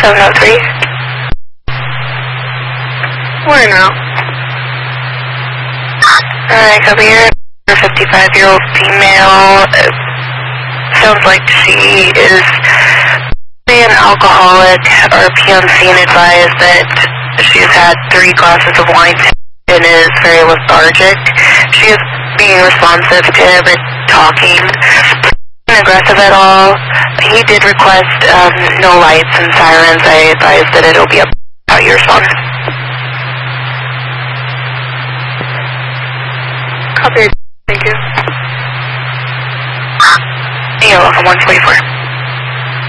703. Where now? Alright, copy here. 55-year-old female. Sounds like she is an alcoholic. RP on scene advised that she's had 3 glasses of wine and is very lethargic. She is being responsive to him and talking. Aggressive at all. He did request no lights and sirens. I advised that it'll be about your response. Copy. Thank you. You're welcome. 144.